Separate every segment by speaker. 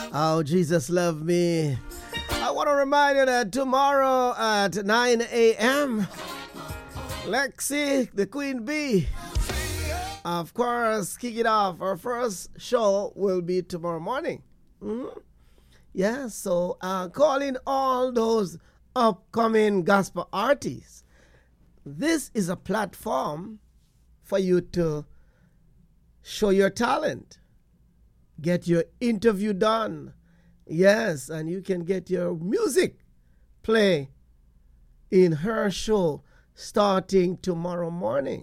Speaker 1: Oh, Jesus love me. I want to remind you that tomorrow at 9 a.m., Lexi, the Queen Bee, of course, kick it off. Our first show will be tomorrow morning. Yeah, so calling all those upcoming gospel artists. This is a platform for you to show your talent, get your interview done. Yes, and you can get your music play in her show starting tomorrow morning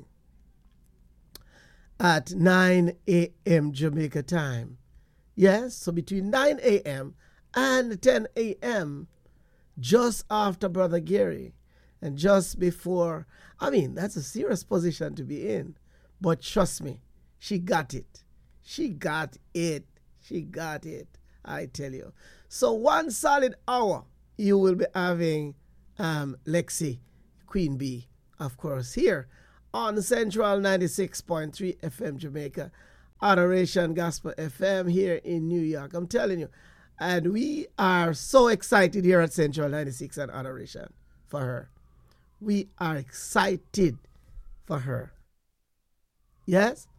Speaker 1: at 9 a.m. Jamaica time. Yes, so between 9 a.m. and 10 a.m., just after Brother Gary and just before. I mean, that's a serious position to be in. But trust me, she got it. She got it. She got it. I tell you. So 1 solid hour, you will be having Lexi, Queen Bee, of course, here on Central 96.3 FM Jamaica, Adoration Gospel FM here in New York. I'm telling you. And we are so excited here at Central 96 and Adoration for her. We are excited for her. Yes?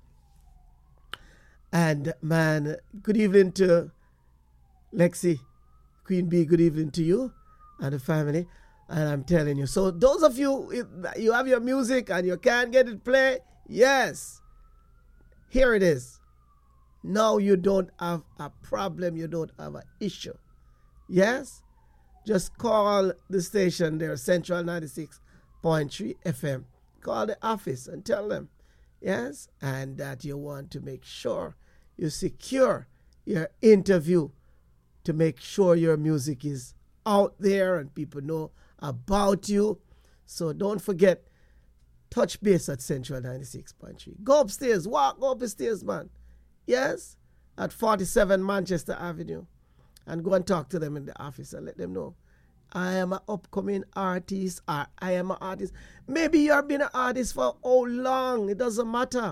Speaker 1: And man, good evening to Lexi, Queen Bee, good evening to you and the family. And I'm telling you, so those of you, you have your music and you can't get it play, yes, here it is. Now you don't have a problem, you don't have an issue. Yes? Just call the station there, Central 96.3 FM. Call the office and tell them, yes, and that you want to make sure you secure your interview to make sure your music is out there and people know about you. So don't forget, touch base at Central 96.3. Go upstairs, go up the stairs, man. Yes, at 47 Manchester Avenue. And go and talk to them in the office and let them know. I am an upcoming artist, or I am an artist. Maybe you have been an artist for how long, it doesn't matter.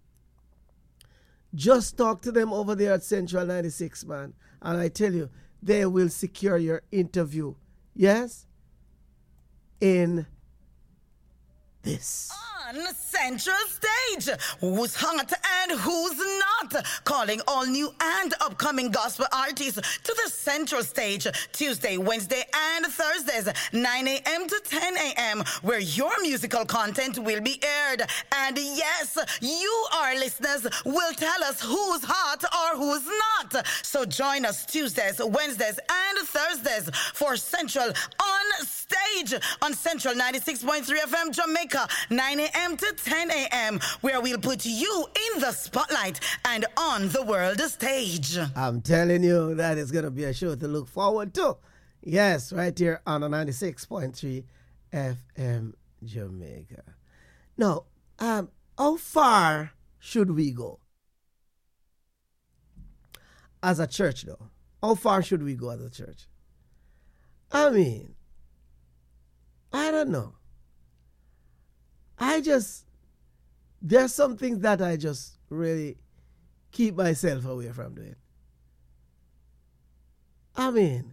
Speaker 1: Just talk to them over there at Central 96, man. And I tell you, they will secure your interview. Yes? In this.
Speaker 2: On Central Stage, who's hot and who's not? Calling all new and upcoming gospel artists to the Central Stage, Tuesday, Wednesday, and Thursdays, 9 a.m. to 10 a.m., where your musical content will be aired. And yes, you, our listeners, will tell us who's hot or who's not. So join us Tuesdays, Wednesdays, and Thursdays for Central on Stage on Central 96.3 FM Jamaica, 9 a.m. to 10 a.m., where we'll put you in the spotlight and on the world stage.
Speaker 1: I'm telling you, that is going to be a show to look forward to. Yes, right here on the 96.3 FM Jamaica. Now, how far should we go as a church, though? How far should we go as a church? I mean, I don't know. There's some things that I just really keep myself away from doing. I mean,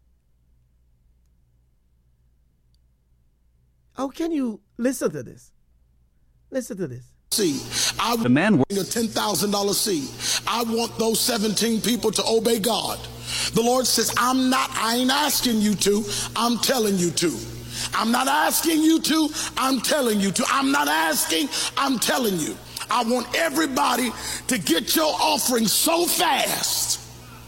Speaker 1: how can you listen to this? Listen to this.
Speaker 3: Seed. I want a $10,000 seed. I want those 17 people to obey God. The Lord says, I ain't asking you to, I'm telling you to. I'm not asking you to, I'm telling you to. I'm not asking, I'm telling you. I want everybody to get your offering so fast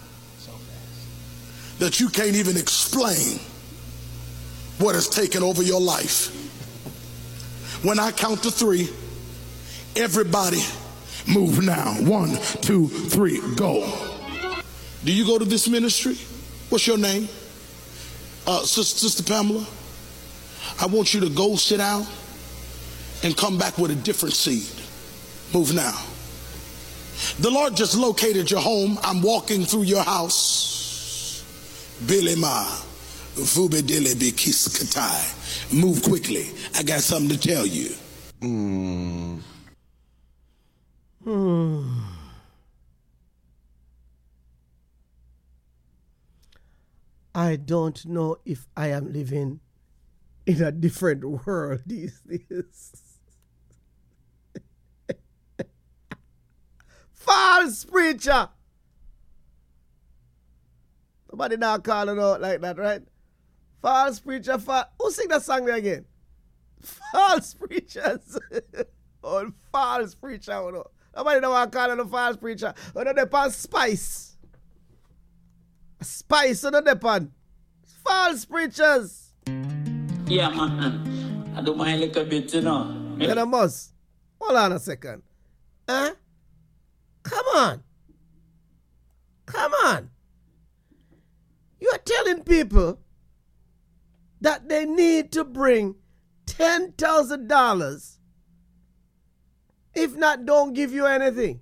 Speaker 3: that you can't even explain what has taken over your life. When I count to 3, everybody move now. 1, 2, 3, go. Do you go to this ministry? What's your name? Sister Pamela? I want you to go sit down and come back with a different seed. Move now. The Lord just located your home. I'm walking through your house. Bilima, Fubedele Bikiskatai. Move quickly. I got something to tell you.
Speaker 1: I don't know if I am living in a different world these days. False preacher. Nobody now calling out like that, right? False preacher. Who sing that song there again? False preachers. Oh, false preacher. No. Nobody now calling a false preacher. Oh, no, they're on spice. Spice, no, they're on. False preachers.
Speaker 4: Yeah, man. I don't mind a little bit, you know.
Speaker 1: Then I must. Hold on a second. Huh? Come on. Come on. You're telling people that they need to bring $10,000. If not, don't give you anything.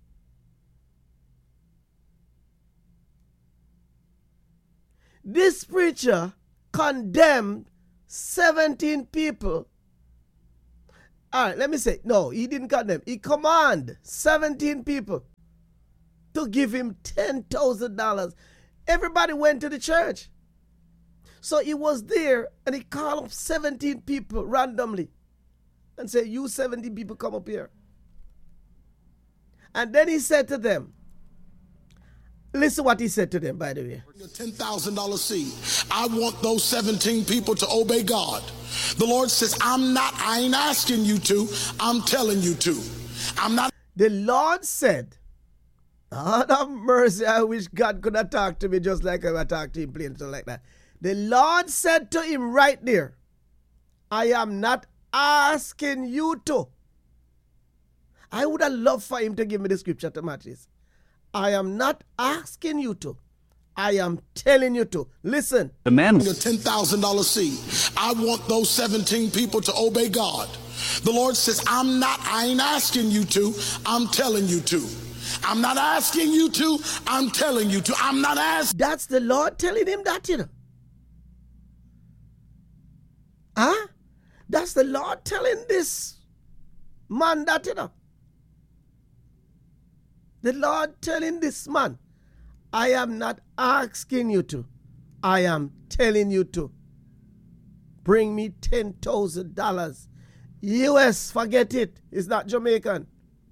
Speaker 1: This preacher condemned 17 people. All right, let me say, no, he didn't condemn. He commanded 17 people to give him $10,000. Everybody went to the church. So he was there and he called up 17 people randomly and said, you 17 people come up here. And then he said to them, listen what he said to them, by the way.
Speaker 3: A $10,000 seed. I want those 17 people to obey God. The Lord says, I ain't asking you to, I'm telling you to. I'm not.
Speaker 1: The Lord said, God have mercy, I wish God could have talked to me just like I talked to him, plain so like that. The Lord said to him right there, I am not asking you to. I would have loved for him to give me the scripture to match this. I am not asking you to. I am telling you to. Listen.
Speaker 3: The man with a $10,000 seed. I want those 17 people to obey God. The Lord says, I ain't asking you to, I'm telling you to. I'm not asking you to, I'm telling you to. I'm not asking.
Speaker 1: That's the Lord telling him that, you know. Huh? That's the Lord telling this man that, you know. The Lord telling this man, I am not asking you to. I am telling you to. Bring me $10,000. US, forget it. It's not Jamaican.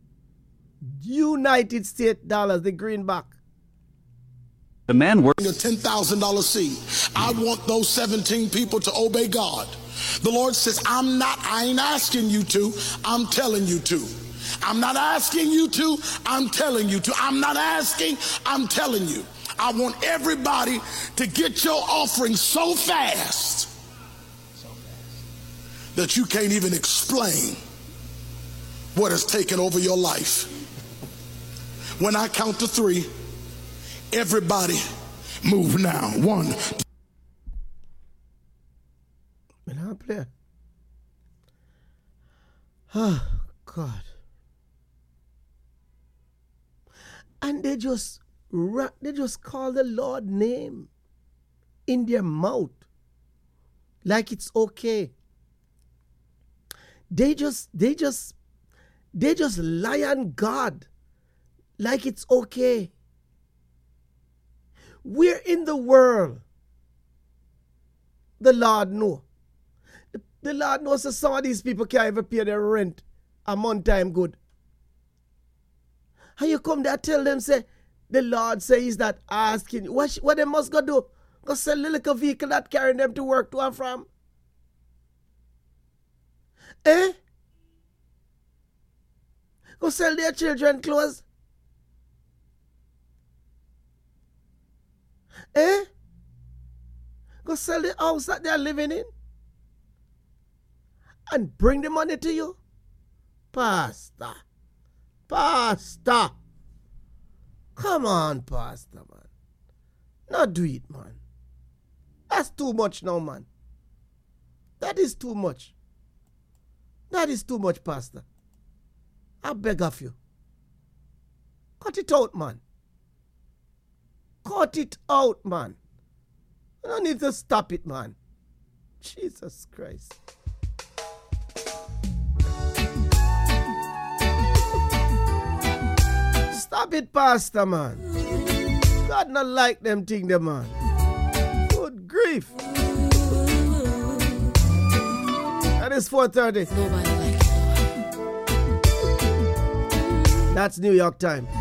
Speaker 1: United States dollars, the greenback.
Speaker 3: The man works a $10,000 seed. I want those 17 people to obey God. The Lord says, I ain't asking you to, I'm telling you to. I'm not asking you to, I'm telling you to. I'm not asking, I'm telling you. I want everybody to get your offering so fast that you can't even explain what has taken over your life. When I count to 3, everybody move now. 1.
Speaker 1: Man, I'm playing. Oh, God. And they just call the Lord's name in their mouth like it's okay. They just lie on God like it's okay. We're in the world. The Lord knows. The Lord knows that some of these people can't even pay their rent a month time good. And you come there tell them, say, the Lord say he's not asking you. What they must go do? Go sell the little vehicle that carrying them to work to and from? Eh? Go sell their children clothes? Eh? Go sell the house that they're living in? And bring the money to you? Pastor. Pastor. Come on, Pastor, man. Not do it, man. That's too much now, man. That is too much. That is too much, Pastor. I beg of you. Cut it out, man. Cut it out, man. You don't need to stop it, man. Jesus Christ. Stop it, Pastor, man. God not like them thing, them, man. grief. And it's 4:30.
Speaker 2: Nobody like it.
Speaker 1: That's New York time.